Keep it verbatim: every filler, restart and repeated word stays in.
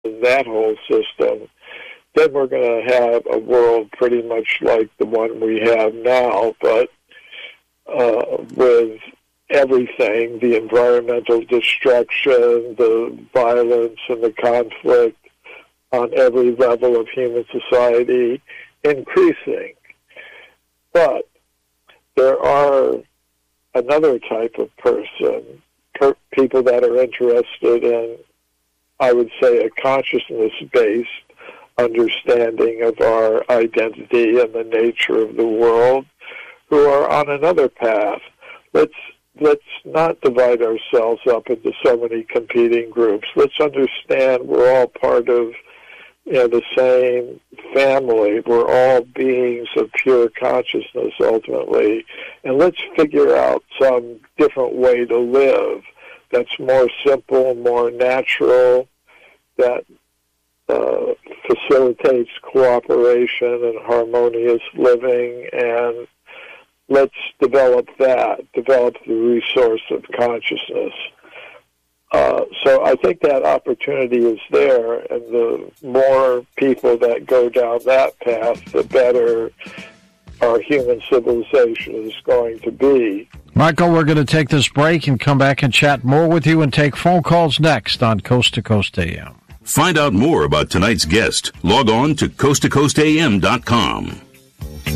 that whole system, then we're going to have a world pretty much like the one we have now, but uh, with everything, the environmental destruction, the violence and the conflict on every level of human society increasing. But there are another type of person, per- people that are interested in, I would say, a consciousness-based understanding of our identity and the nature of the world, who are on another path. Let's let's not divide ourselves up into so many competing groups. Let's understand we're all part of, you know, the same family. We're all beings of pure consciousness ultimately, and let's figure out some different way to live that's more simple, more natural, that uh, facilitates cooperation and harmonious living, and let's develop that, develop the resource of consciousness. Uh, so I think that opportunity is there, and the more people that go down that path, the better our human civilization is going to be. Michael, we're going to take this break and come back and chat more with you and take phone calls next on Coast to Coast A M. Find out more about tonight's guest. Log on to coast to coast a m dot com.